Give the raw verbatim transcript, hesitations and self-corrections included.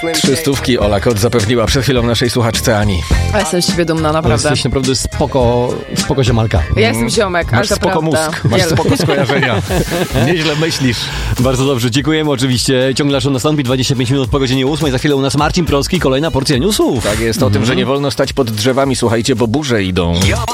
Trzy stówki Ola Kot zapewniła przed chwilą naszej słuchaczce Ani. A jestem z siebie dumna, naprawdę. Jesteś naprawdę spoko, spoko ziomalka. Ja jestem ziomek, Masz ale to spoko prawda. mózg, masz Wiele. spoko skojarzenia. Nieźle myślisz. Bardzo dobrze, dziękujemy oczywiście. Ciągle aż nastąpi dwadzieścia pięć minut po godzinie ósmej. Za chwilę u nas Marcin Prolski, kolejna porcja newsów. Tak jest, o tym, że nie wolno stać pod drzewami, słuchajcie, bo burze idą.